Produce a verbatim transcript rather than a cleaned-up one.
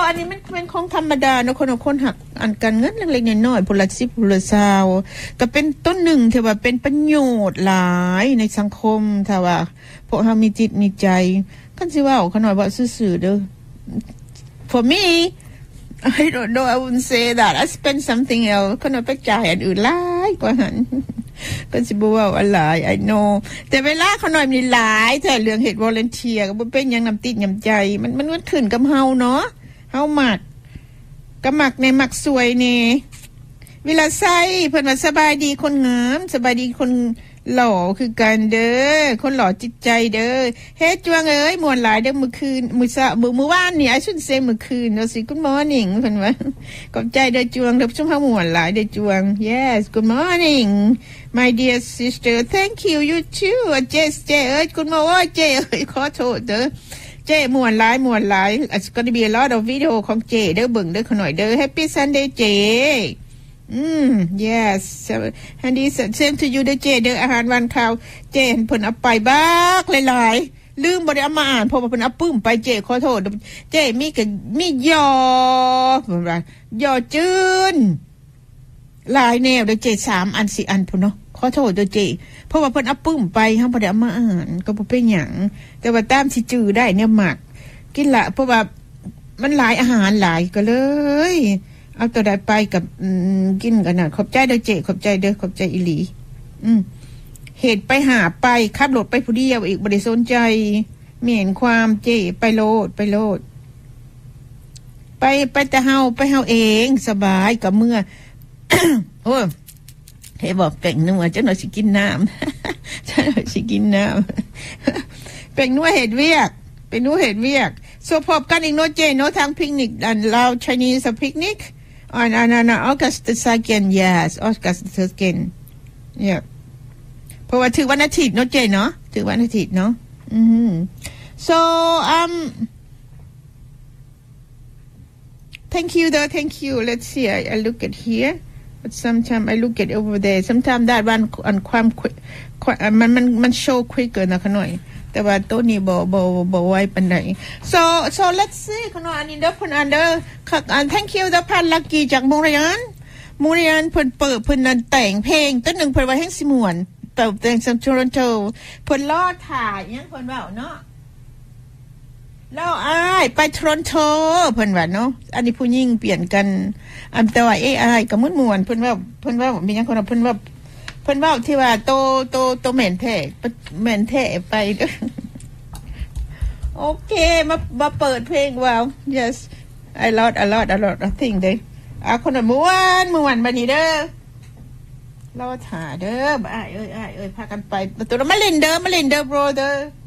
อันนี้มันเป็นของธรรมดาเนาะคนคนหักอันกันเงินเล็กๆน้อยๆพลสิบพลสาวก็เป็นต้นหนึ่งที่ว่าเป็นประโยชน์หลายในสังคมถ้าว่าพวกเฮามีจิตมีใจกันสิว่าเขาหน่อยว่าซื่อๆเด้อ for me I don't know I wouldn't say that I spend something else คนเอาไปจ่ายอันอื่นหลายกว่าหันก็สิบ่ว่าอะไร I know แต่เวลาเขาหน่อยมีหลายแต่เรื่องเฮ็ด volunteer ก็บ่เป็นหยังน้ำติดน้ำใจมันมันมันขึ้นกับเฮาเนาะเฮามักก็มักในมักสวยนี่เวลาใส่เพิ่นว่าสบายดีคนงามสบายดีคนหล่อคือกันเด้อคนหล่อจิตใจเด้อเฮ็ดจวงเอ้ยม่วนหลายเด้อมื้อคืนมื้อเช้ามื้อมื้อวานนี่ I should say มื้อคืนเนาะสิ Good morning เพิ่นว่าขอบใจเด้อจวงเด้อซุมเฮาม่วนหลายเด้อจวง Yes good morning my dear sister thank you you too เจสเจเอ้ย Good morning เจเอ้ยขอโทษเด้อเจม่วนหลายม่วนหลาย It's gonna be a lot of video ของเจเด้อเบิ่งเด้อขน่อยเด้อ Happy Sunday เจอืม yes Handy same to you เด้อเจเด้ออาหารวันข้าวเจเห็นเพิ่นเอาไปบักหลายๆลืมบ่ได้เอามาอ่านเพราะว่าเพิ่นเอาปึ้มไปเจขอโทษเจมีก็มียอเพิ่นว่ายอจืนหลายแนวเด้อเจสามอันสี่อันพุ่นเนาะขอโทษเด้อเจเพราะว่าเพิ่นเอาปึ้มไปเฮาบ่ได้เอามาอ่านก็บ่เป็นหยังแต่ว่าตามสิจื้อได้เนี่ยมักกินละเพราะว่ามันหลายอาหารหลายก็เลยเอาตัวใดไปกับกินกันน่ะขอบใจเด้อเจขอบใจเด้อขอบใจอีหลีอืมเหตุไปหาไปขับรถไปผู้เดียวอีกบ่ได้สนใจไม่เห็นความเจไปโลดไปโลดไปไปแต่เฮาไปเฮาเองสบายกับเมื่อ โอ้เฮ้บอกแป้งนัวจังหน่อยสิกินน้ำจังหน่อยสิกินน้ำแป้งนัวเฮ็ดเวียกเป็นนัวเฮ็ดเวียกso พบกันอีกโนเจโนทางพิกนิกอันลาว Chinese picnic on on on August the second yes August the second yeah เพราะว่าถือวันอาทิตย์โนเจเนาะถือวันอาทิตย์เนาะอืม so um thank you though thank you let's see I, I look at here but sometimes I look at over there sometimes that one อันความมันมันมัน show quicker นะขน่อยแต่ว่าตัวนี้บ่บ่บ่ไว้ปานใด so so let's see ขน่อยอันนี้เด้อเพิ่นอันเด้อค่ะ thank you เด้อพันลักกี้จากโมเรียนโมเรียนเพิ่นเปิดเพิ่นนั่นแต่งเพลงต้นนึงเพิ่นว่าแฮงสิม่วนแต่แต่งซัมโตรอนโตเพิ่นรอถ่ายหยังเพิ่นเว้าเนาะแล้วอ้ายไปทรอนโตเพิ่นว่าเนาะอันนี้ผู้หญิงเปลี่ยนกันอันแต่ว่าเอ้อ้ายก็ม่วนๆเพิ่นว่าเพิ่นว่ามีหยังคนเพิ่นว่าเพิ่นเว้าที่ว่าโตโตโตแม่นแท้แม่นแท้ไปเด้อโอเคมามาเปิดเพลงว้าว yes I lot a lot a lot I think เด้อ่ะคนละม่วนม่วนบัดนี้เด้อรอถ่าเด้อบ่อ้ายเอ้ยอ้ายเอ้ยพากันไปตัวมาเล่นเด้อมาเล่นเด้อ brother